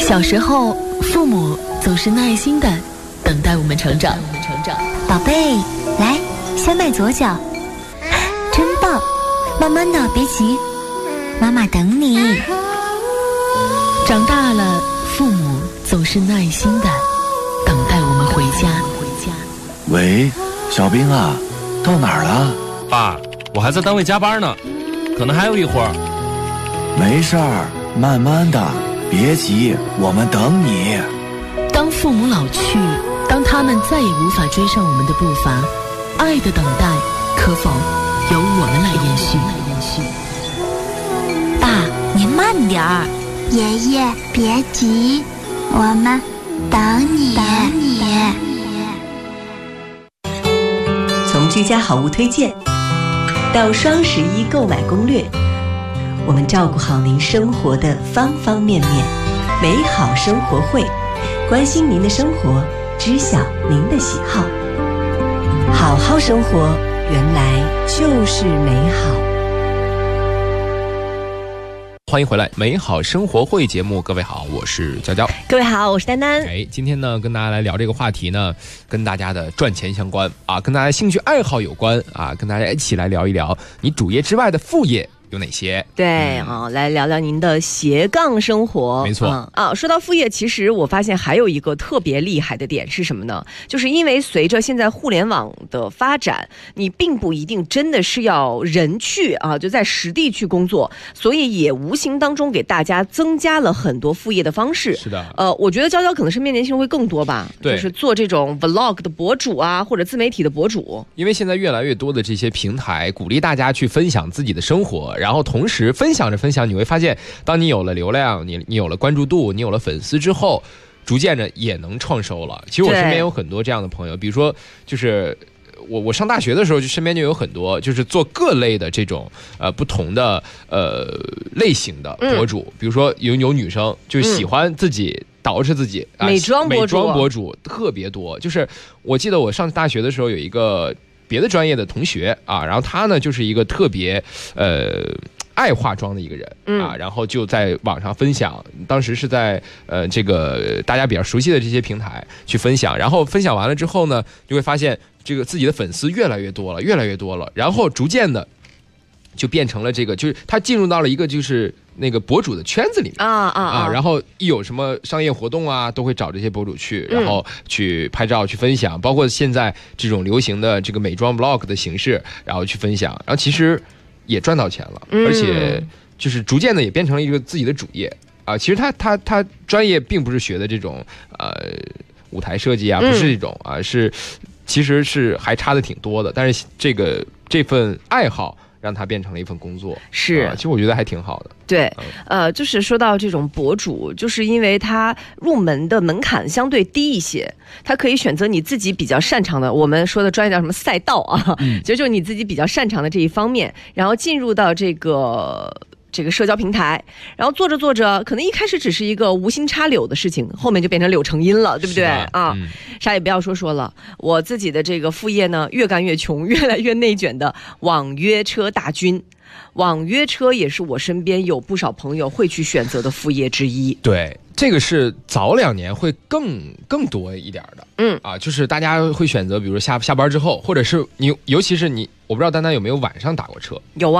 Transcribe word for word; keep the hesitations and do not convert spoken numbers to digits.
小时候，父母总是耐心地等待我们成长。 宝贝，来，先迈左脚，真棒！慢慢的，别急，妈妈等你。 长大了，父母总是耐心地等待我们回家。 喂，小兵啊，到哪儿了？ 爸，我还在单位加班呢，可能还有一会儿。 没事儿，慢慢的，别急，我们等你。 当父母老去，当他们再也无法追上我们的步伐，爱的等待可否由我们来延续？ 爸，您慢点儿。 爷爷，别急，我们等你。等你。 从居家好物推荐到双十一购买攻略，我们照顾好您生活的方方面面。美好生活会，关心您的生活，知晓您的喜好。好好生活，原来就是美好。 欢迎回来，美好生活会节目，各位好，我是娇娇。 各位好，我是丹丹。 哎，今天呢，跟大家来聊这个话题呢，跟大家的赚钱相关啊，跟大家兴趣爱好有关啊，跟大家一起来聊一聊你主业之外的副业有哪些？ 对啊、嗯哦，来聊聊您的斜杠生活。 没错、 嗯、啊，说到副业，其实我发现还有一个特别厉害的点是什么呢？就是因为随着现在互联网的发展，你并不一定真的是要人去啊，就在实地去工作，所以也无形当中给大家增加了很多副业的方式。 是的， 呃，我觉得娇娇可能身边年轻人会更多吧， 对， 就是做这种 vlog 的博主啊，或者自媒体的博主。 因为现在越来越多的这些平台鼓励大家去分享自己的生活。然后同时分享着分享，你会发现，当你有了流量，你你有了关注度，你有了粉丝之后，逐渐的也能创收了。其实我身边有很多这样的朋友，比如说，就是我我上大学的时候，就身边就有很多就是做各类的这种呃不同的呃类型的博主，嗯、比如说有有女生就喜欢自己捯饬自己， 嗯啊、美妆博主， 美妆博主特别多。就是我记得我上大学的时候有一个别的专业的同学啊，然后他呢就是一个特别呃爱化妆的一个人啊，然后就在网上分享，当时是在呃这个大家比较熟悉的这些平台去分享，然后分享完了之后呢，就会发现这个自己的粉丝越来越多了，越来越多了，然后逐渐的就变成了这个，就是他进入到了一个就是那个博主的圈子里面啊啊啊， 然后一有什么商业活动啊，都会找这些博主去，然后去拍照去分享，包括现在这种流行的这个美妆 vlog 的形式，然后去分享，然后其实也赚到钱了，而且就是逐渐的也变成了一个自己的主业啊。其实他他他专业并不是学的这种呃舞台设计啊，不是这种啊，是其实是还差的挺多的，但是这个这份爱好让它变成了一份工作， 是、 啊，其实我觉得还挺好的。 对，呃，就是说到这种博主，就是因为他入门的门槛相对低一些，他可以选择你自己比较擅长的，我们说的专业叫什么赛道啊，嗯、其实就是你自己比较擅长的这一方面，然后进入到这个。这个社交平台，然后做着做着，可能一开始只是一个无心插柳的事情，后面就变成柳成荫了，对不对啊？嗯、啥也不要说说了，我自己的这个副业呢，越干越穷，越来越内卷的网约车大军。网约车也是我身边有不少朋友会去选择的副业之一。 对，这个是早两年会更更多一点的，嗯啊，就是大家会选择，比如说下下班之后，或者是你，尤其是你，我不知道丹丹有没有晚上打过车？ 有啊。